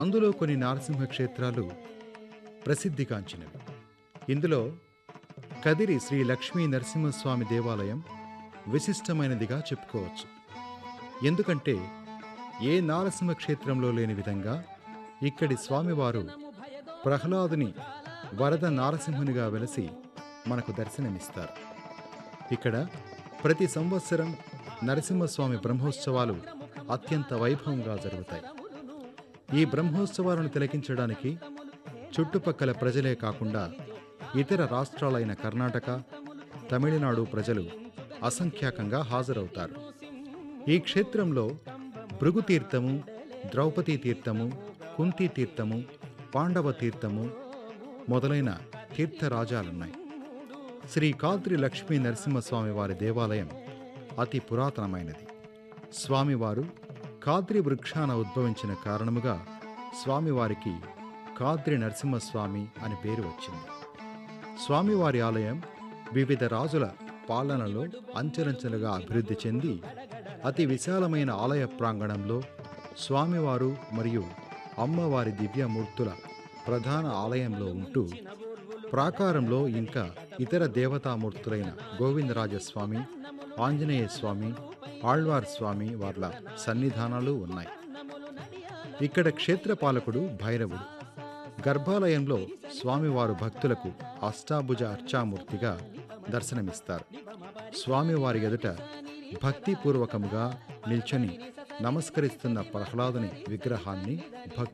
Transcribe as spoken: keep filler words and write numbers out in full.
అందులో కొన్ని నారసింహ క్షేత్రాలు ప్రసిద్ధిగాంచినవి. ఇందులో కదిరి శ్రీ లక్ష్మీ నరసింహస్వామి దేవాలయం విశిష్టమైనదిగా చెప్పుకోవచ్చు. ఎందుకంటే ఏ నారసింహ క్షేత్రంలో లేని విధంగా ఇక్కడి స్వామివారు ప్రహ్లాదుని వరద నారసింహునిగా వెలసి మనకు దర్శనమిస్తారు. ఇక్కడ ప్రతి సంవత్సరం నరసింహస్వామి బ్రహ్మోత్సవాలు అత్యంత వైభవంగా జరుగుతాయి. ఈ బ్రహ్మోత్సవాలను తిలకించడానికి చుట్టుపక్కల ప్రజలే కాకుండా ఇతర రాష్ట్రాలైన కర్ణాటక, తమిళనాడు ప్రజలు అసంఖ్యాకంగా హాజరవుతారు. ఈ క్షేత్రంలో భృగు తీర్థము, ద్రౌపదీ తీర్థము, కుంతీ తీర్థము, పాండవ తీర్థము మొదలైన తీర్థరాజాలున్నాయి. శ్రీ కాద్రి లక్ష్మీ నరసింహస్వామి వారి దేవాలయం అతి పురాతనమైనది. స్వామివారు కాద్రి వృక్షాన ఉద్భవించిన కారణముగా స్వామివారికి కాద్రి నరసింహస్వామి అని పేరు వచ్చింది. స్వామివారి ఆలయం వివిధ రాజుల పాలనలో అంచెలంచెలుగా అభివృద్ధి చెంది అతి విశాలమైన ఆలయ ప్రాంగణంలో స్వామివారు మరియు అమ్మవారి దివ్యమూర్తుల ప్రధాన ఆలయంలో ఉంటూ ప్రాకారంలో ఇంకా ఇతర దేవతామూర్తులైన గోవిందరాజస్వామి, ఆంజనేయ స్వామి, ఆళ్వార్ స్వామి వార్ల సన్నిధానాలు ఉన్నాయి. ఇక్కడ క్షేత్రపాలకుడు భైరవుడు. గర్భాలయంలో స్వామివారు భక్తులకు అష్టాభుజ అర్చామూర్తిగా దర్శనమిస్తారు. స్వామివారి ఎదుట భక్తిపూర్వకముగా నిల్చొని నమస్కరిస్తున్న ప్రహ్లాదుని విగ్రహాన్ని భక్తులు